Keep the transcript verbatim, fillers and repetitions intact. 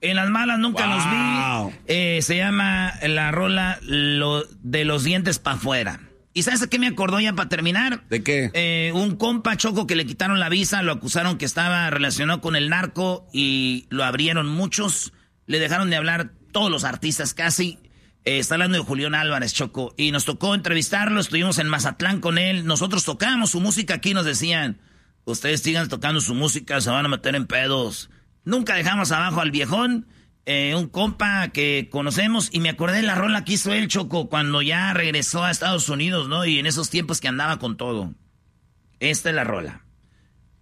En las malas nunca wow. los vi. Eh, se llama la rola lo, de los dientes para afuera. ¿Y sabes a qué me acordó ya para terminar? ¿De qué? Eh, un compa Choco que le quitaron la visa, lo acusaron que estaba relacionado con el narco y lo abrieron muchos. Le dejaron de hablar todos los artistas casi. Eh, está hablando de Julián Álvarez, Choco. Y nos tocó entrevistarlo, estuvimos en Mazatlán con él. Nosotros tocábamos su música aquí, nos decían, ustedes sigan tocando su música, se van a meter en pedos. Nunca dejamos abajo al viejón, eh, un compa que conocemos, y me acordé de la rola que hizo él, Choco, cuando ya regresó a Estados Unidos, ¿no? Y en esos tiempos que andaba con todo. Esta es la rola.